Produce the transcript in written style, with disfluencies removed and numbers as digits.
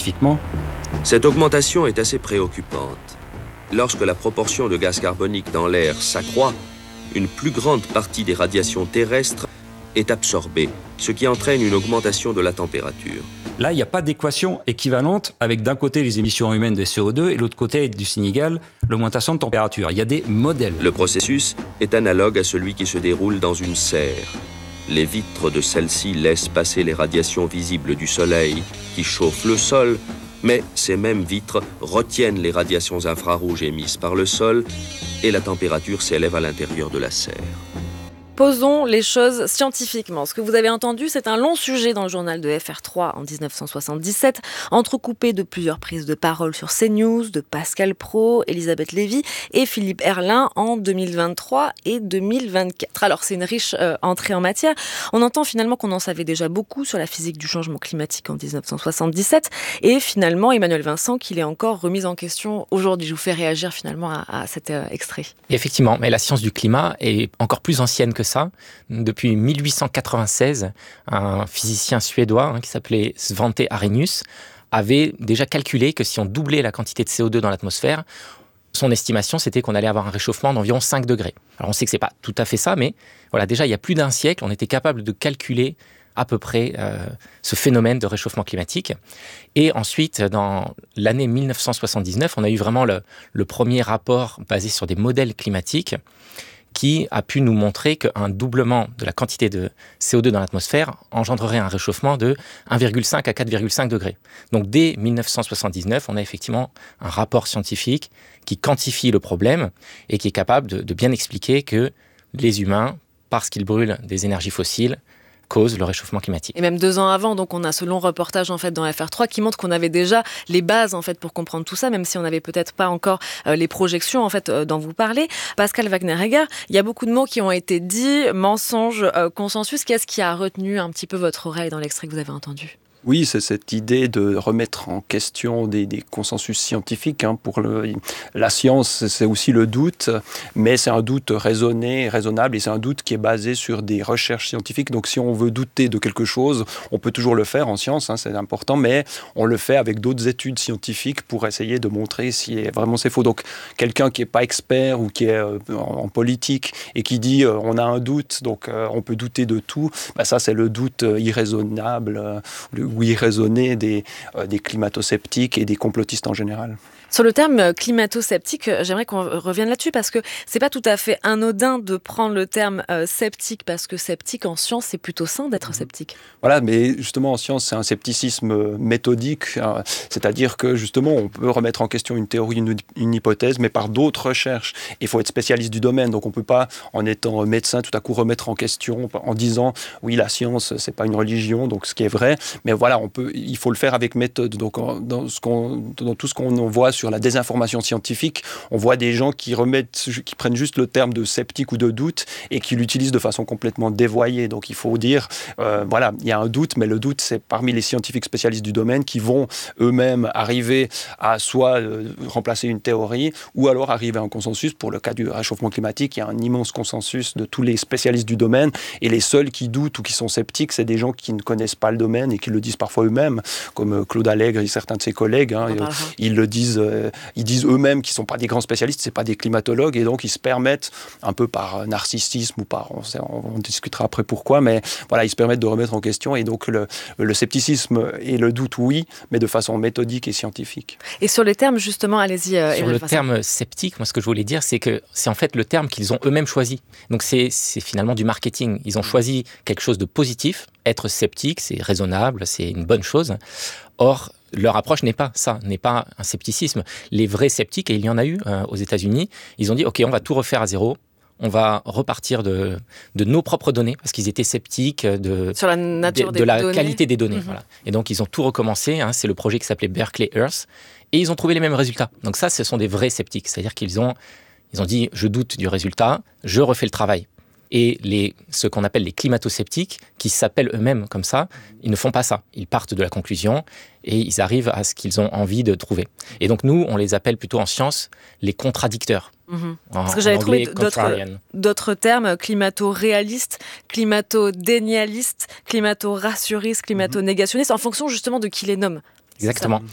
scientifiquement. Cette augmentation est assez préoccupante. Lorsque la proportion de gaz carbonique dans l'air s'accroît, une plus grande partie des radiations terrestres est absorbée, ce qui entraîne une augmentation de la température. Là, il n'y a pas d'équation équivalente avec d'un côté les émissions humaines de CO2 et l'autre côté du signe égal, l'augmentation de température. Il y a des modèles. Le processus est analogue à celui qui se déroule dans une serre. Les vitres de celle-ci laissent passer les radiations visibles du soleil qui chauffent le sol, mais ces mêmes vitres retiennent les radiations infrarouges émises par le sol et la température s'élève à l'intérieur de la serre. Posons les choses scientifiquement. Ce que vous avez entendu, c'est un long sujet dans le journal de FR3 en 1977, entrecoupé de plusieurs prises de parole sur CNews, de Pascal Praud, Elisabeth Lévy et Philippe Herrlin en 2023 et 2024. Alors, c'est une riche entrée en matière. On entend finalement qu'on en savait déjà beaucoup sur la physique du changement climatique en 1977 et finalement, Emmanuel Vincent, qu'il est encore remis en question aujourd'hui. Je vous fais réagir finalement à cet extrait. Effectivement, mais la science du climat est encore plus ancienne que ça. Depuis 1896, un physicien suédois qui s'appelait Svante Arrhenius avait déjà calculé que si on doublait la quantité de CO2 dans l'atmosphère, son estimation, c'était qu'on allait avoir un réchauffement d'environ 5 degrés. Alors on sait que ce n'est pas tout à fait ça, mais voilà, déjà il y a plus d'un siècle, on était capable de calculer à peu près ce phénomène de réchauffement climatique. Et ensuite, dans l'année 1979, on a eu vraiment le premier rapport basé sur des modèles climatiques qui a pu nous montrer qu'un doublement de la quantité de CO2 dans l'atmosphère engendrerait un réchauffement de 1,5 à 4,5 degrés. Donc dès 1979, on a effectivement un rapport scientifique qui quantifie le problème et qui est capable de bien expliquer que les humains, parce qu'ils brûlent des énergies fossiles, cause le réchauffement climatique. Et même 2 ans avant, donc on a ce long reportage en fait dans FR3 qui montre qu'on avait déjà les bases en fait pour comprendre tout ça, même si on n'avait peut-être pas encore les projections en fait dont vous parlez. Pascal Wagner-Egger, il y a beaucoup de mots qui ont été dits, mensonge, consensus. Qu'est-ce qui a retenu un petit peu votre oreille dans l'extrait que vous avez entendu ? Oui, c'est cette idée de remettre en question des consensus scientifiques. Pour la science, c'est aussi le doute, mais c'est un doute raisonné, raisonnable, et c'est un doute qui est basé sur des recherches scientifiques. Donc si on veut douter de quelque chose, on peut toujours le faire en science, c'est important, mais on le fait avec d'autres études scientifiques pour essayer de montrer si vraiment c'est faux. Donc quelqu'un qui n'est pas expert ou qui est en politique et qui dit on a un doute, donc on peut douter de tout, ça c'est le doute irraisonnable, ou irraisonné des climato-sceptiques et des complotistes en général. Sur le terme climato-sceptique, j'aimerais qu'on revienne là-dessus parce que c'est pas tout à fait anodin de prendre le terme sceptique, parce que sceptique en science, c'est plutôt sain d'être sceptique. Voilà, mais justement en science, c'est un scepticisme méthodique, c'est-à-dire que justement on peut remettre en question une théorie, une hypothèse, mais par d'autres recherches. Il faut être spécialiste du domaine, donc on peut pas, en étant médecin, tout à coup remettre en question, en disant oui, la science, c'est pas une religion, donc ce qui est vrai, mais voilà, il faut le faire avec méthode. Donc dans tout ce qu'on voit sur la désinformation scientifique, on voit des gens qui prennent juste le terme de sceptique ou de doute et qui l'utilisent de façon complètement dévoyée. Donc il faut dire, voilà, il y a un doute, mais le doute, c'est parmi les scientifiques spécialistes du domaine qui vont eux-mêmes arriver à soit remplacer une théorie ou alors arriver à un consensus. Pour le cas du réchauffement climatique, il y a un immense consensus de tous les spécialistes du domaine, et les seuls qui doutent ou qui sont sceptiques, c'est des gens qui ne connaissent pas le domaine et qui le disent parfois eux-mêmes, comme Claude Allègre et certains de ses collègues. Ils le disent. Ils disent eux-mêmes qu'ils ne sont pas des grands spécialistes, ce n'est pas des climatologues, et donc ils se permettent, un peu par narcissisme ou par, on discutera après pourquoi, mais voilà, ils se permettent de remettre en question, et donc le scepticisme et le doute, oui, mais de façon méthodique et scientifique. Et sur les termes, justement, allez-y. Sur le terme sceptique, moi ce que je voulais dire, c'est que c'est en fait le terme qu'ils ont eux-mêmes choisi. Donc c'est finalement du marketing. Ils ont choisi quelque chose de positif. Être sceptique, c'est raisonnable, c'est une bonne chose. Or, leur approche n'est pas ça, n'est pas un scepticisme. Les vrais sceptiques, et il y en a eu aux États-Unis, ils ont dit « Ok, on va tout refaire à zéro, on va repartir de nos propres données », parce qu'ils étaient sceptiques sur la nature de la données. qualité des données. Voilà. Et donc, ils ont tout recommencé. C'est le projet qui s'appelait Berkeley Earth, et ils ont trouvé les mêmes résultats. Donc ça, ce sont des vrais sceptiques. C'est-à-dire qu'ils ont dit « Je doute du résultat, je refais le travail ». Et ce qu'on appelle les climato-sceptiques, qui s'appellent eux-mêmes comme ça, ils ne font pas ça. Ils partent de la conclusion et ils arrivent à ce qu'ils ont envie de trouver. Et donc nous, on les appelle plutôt en science les contradicteurs. Parce que j'avais trouvé d'autres termes, climato-réaliste, climato-dénialiste, climato-rassuriste, climato-négationniste, en fonction justement de qui les nomme. Exactement.